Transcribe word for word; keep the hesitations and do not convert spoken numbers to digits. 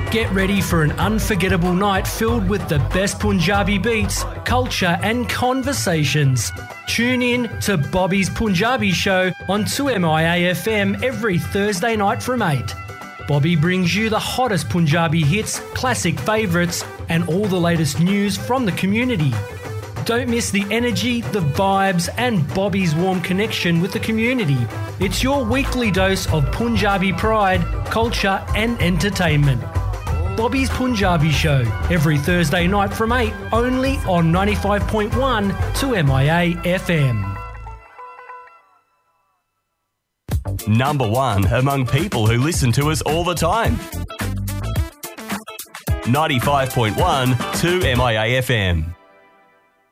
Get ready for an unforgettable night filled with the best Punjabi beats, culture and conversations. Tune in to Bobby's Punjabi Show on two M I A F M every Thursday night from eight. Bobby brings you the hottest Punjabi hits, classic favourites and all the latest news from the community. Don't miss the energy, the vibes and Bobby's warm connection with the community. It's your weekly dose of Punjabi pride, culture and entertainment. Bobby's Punjabi Show, every Thursday night from eight, only on ninety-five point one two M I A F M. Number one among people who listen to us all the time. ninety-five point one two M I A F M.